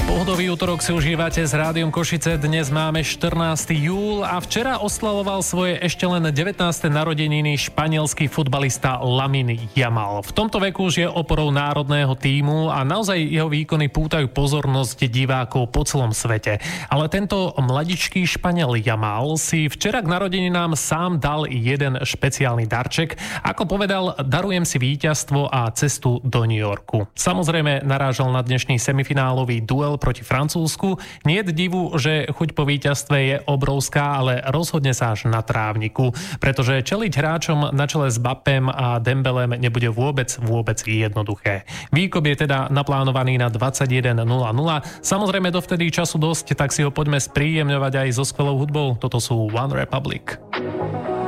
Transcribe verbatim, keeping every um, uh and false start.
Pohodový útorok si užívate s Rádiom Košice. Dnes máme štrnásteho júla a včera oslavoval svoje ešte len devätnáste narodeniny španielský futbalista Lamine Yamal. V tomto veku už je oporou národného tímu a naozaj jeho výkony pútajú pozornosť divákov po celom svete. Ale tento mladičký Španiel Yamal si včera k narodeninám sám dal jeden špeciálny darček. Ako povedal, darujem si víťazstvo a cestu do New Yorku. Samozrejme narážal na dnešný semifinálový duel proti Francúzsku. Nie je divu, že chuť po víťazstve je obrovská, ale rozhodne sa až na trávniku, pretože čeliť hráčom na čele s Mbappém a Dembelem nebude vôbec, vôbec jednoduché. Výkop je teda naplánovaný na dvadsaťjeden nula nula. Samozrejme dovtedy času dosť, tak si ho poďme spríjemňovať aj so skvelou hudbou. Toto sú One Republic.